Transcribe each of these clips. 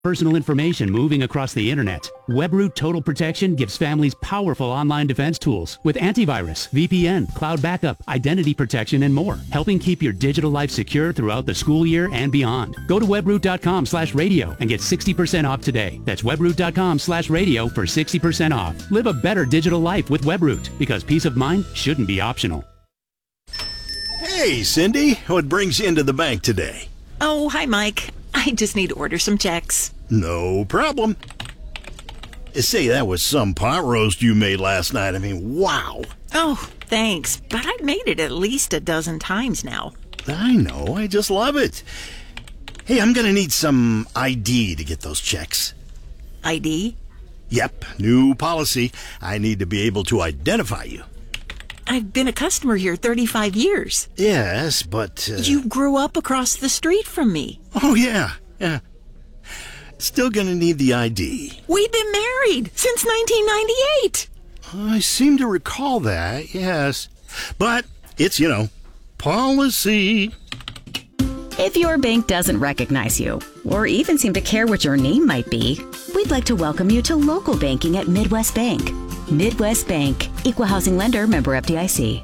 Personal information moving across the internet. WebRoot Total Protection gives families powerful online defense tools with antivirus, VPN, cloud backup, identity protection, and more, helping keep your digital life secure throughout the school year and beyond. Go to webroot.com/radio and get 60% off today. That's webroot.com/radio for 60% off. Live a better digital life with WebRoot, because peace of mind shouldn't be optional. Hey, Cindy, what brings you into the bank today? Oh, hi, Mike. I just need to order some checks. No problem. Say, that was some pot roast you made last night. I mean, wow. Oh, thanks. But I've made it at least a dozen times now. I know. I just love it. Hey, I'm going to need some ID to get those checks. ID? Yep, new policy. I need to be able to identify you. I've been a customer here 35 years. Yes, but... You grew up across the street from me. Oh, yeah. Still gonna need the ID. We've been married since 1998. I seem to recall that, yes. But it's, policy. If your bank doesn't recognize you, or even seem to care what your name might be, we'd like to welcome you to local banking at Midwest Bank. Midwest Bank, Equal Housing Lender, member FDIC.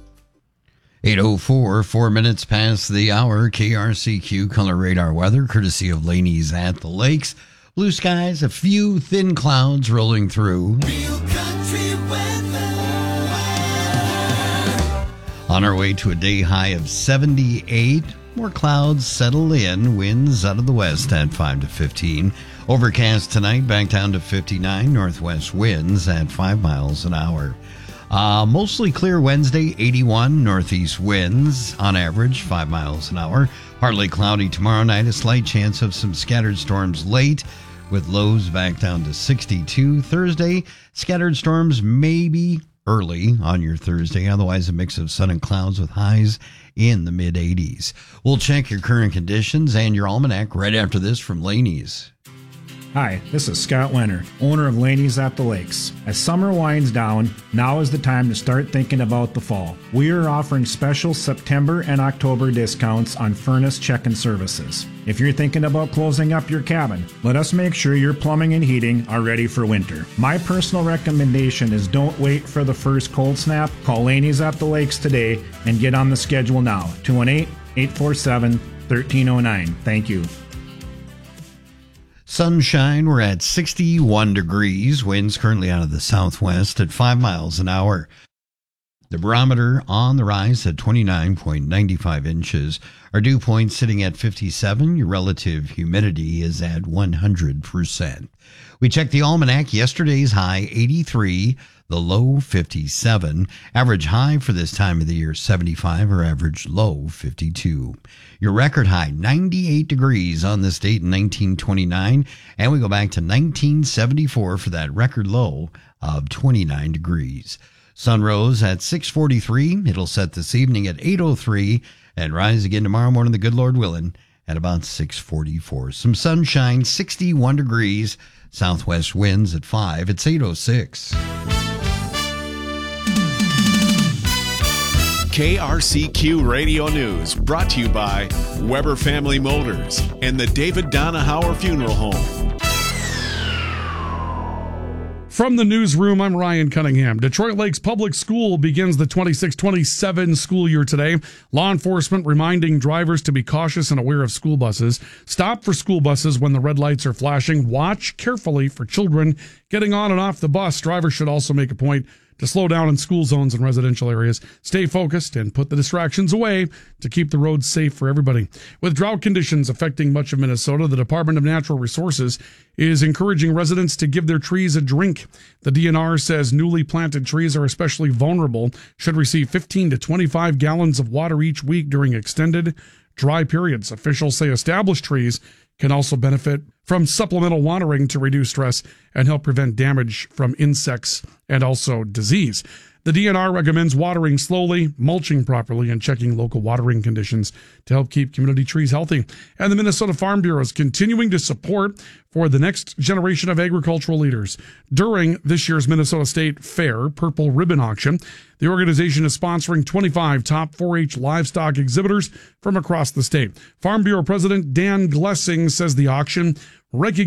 8:04, 4 minutes past the hour. KRCQ color radar weather, courtesy of Laney's at the Lakes. Blue skies, a few thin clouds rolling through. Real country weather. On our way to a day high of 78. More clouds settle in. Winds out of the west at 5 to 15. Overcast tonight, back down to 59. Northwest winds at 5 miles an hour. Mostly clear Wednesday, 81. Northeast winds on average 5 miles an hour. Partly cloudy tomorrow night. A slight chance of some scattered storms late, with lows back down to 62. Thursday, scattered storms maybe early on your Thursday. Otherwise, a mix of sun and clouds with highs in the mid-80s. We'll check your current conditions and your almanac right after this from Laney's. Hi, this is Scott Leonard, owner of Laney's at the Lakes. As summer winds down, now is the time to start thinking about the fall. We are offering special September and October discounts on furnace check-in services. If you're thinking about closing up your cabin, let us make sure your plumbing and heating are ready for winter. My personal recommendation is don't wait for the first cold snap. Call Laney's at the Lakes today and get on the schedule now. 218-847-1309. Thank you. Sunshine, we're at 61 degrees. Winds currently out of the southwest at 5 miles an hour. The barometer on the rise at 29.95 inches. Our dew point sitting at 57. Your relative humidity is at 100%. We checked the almanac. Yesterday's high, 83. The low, 57. Average high for this time of the year, 75. Or average low, 52. Your record high, 98 degrees on this date in 1929. And we go back to 1974 for that record low of 29 degrees. Sun rose at 6:43. It'll set this evening at 8:03 and rise again tomorrow morning, the good Lord willing, at about 6:44. Some sunshine, 61 degrees. Southwest winds at 5. It's 8:06. KRCQ Radio News, brought to you by Weber Family Motors and the David Donahauer Funeral Home. From the newsroom, I'm Ryan Cunningham. Detroit Lakes Public School begins the 26-27 school year today. Law enforcement reminding drivers to be cautious and aware of school buses. Stop for school buses when the red lights are flashing. Watch carefully for children getting on and off the bus. Drivers should also make a point to slow down in school zones and residential areas. Stay focused and put the distractions away to keep the roads safe for everybody. With drought conditions affecting much of Minnesota, the Department of Natural Resources is encouraging residents to give their trees a drink. The DNR says newly planted trees are especially vulnerable, should receive 15 to 25 gallons of water each week during extended dry periods. Officials say established trees can also benefit from supplemental watering to reduce stress and help prevent damage from insects and also disease. The DNR recommends watering slowly, mulching properly, and checking local watering conditions to help keep community trees healthy. And the Minnesota Farm Bureau is continuing to support for the next generation of agricultural leaders. During this year's Minnesota State Fair Purple Ribbon Auction, the organization is sponsoring 25 top 4-H livestock exhibitors from across the state. Farm Bureau President Dan Glessing says the auction recognizes